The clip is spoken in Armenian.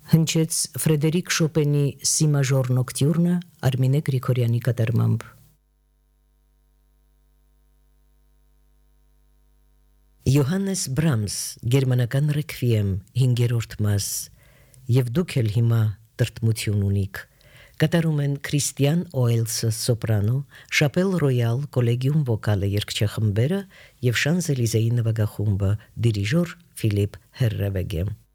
Հնչեց Ֆրեդերիկ Շոպենի Սի մաժոր նոկտյուրնը Արմինե Գրիգորյանի կատարմամբ։ Յոհաննես Բրամս գերմանական ռեքվիեմ 5-րդ մաս եւ դուք էլ հիմա տրտմություն ունիք կատարում են Քրիստիան Օելսը սոպրանո, Շապել Ռոյալ կոլեգիում վոկալը երգչախմբերը եւ Շանզելիզեի նվագախումբը դիրիժոր Ֆիլիպ Հերրևեգե։